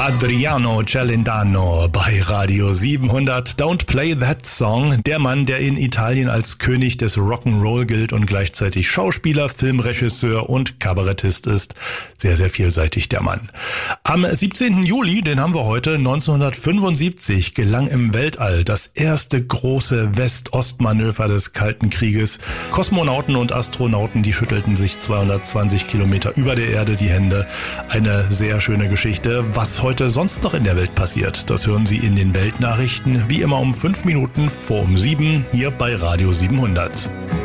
Adriano Celentano bei Radio 700. Don't Play That Song. Der Mann, der in Italien als König des Rock'n'Roll gilt und gleichzeitig Schauspieler, Filmregisseur und Kabarettist ist. Sehr, sehr vielseitig der Mann. Am 17. Juli, den haben wir heute, 1975, gelang im Weltall das erste große West-Ost-Manöver des Kalten Krieges. Kosmonauten und Astronauten, die schüttelten sich 220 Kilometer über der Erde die Hände. Eine sehr schöne Geschichte. Was heute sonst noch in der Welt passiert, das hören Sie in den Weltnachrichten, wie immer um 5 Minuten vor um 7 hier bei Radio 700.